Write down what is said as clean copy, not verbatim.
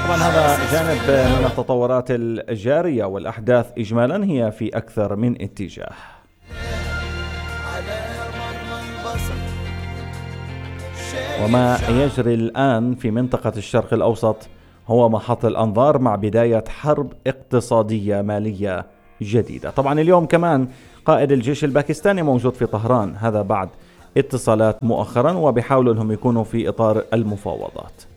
طبعا هذا جانب من التطورات الجارية، والأحداث إجمالا هي في أكثر من اتجاه. وما يجري الآن في منطقة الشرق الأوسط هو محط الأنظار مع بداية حرب اقتصادية مالية جديدة. طبعا اليوم كمان قائد الجيش الباكستاني موجود في طهران، هذا بعد اتصالات مؤخرا وبيحاولوا أنهم يكونوا في إطار المفاوضات.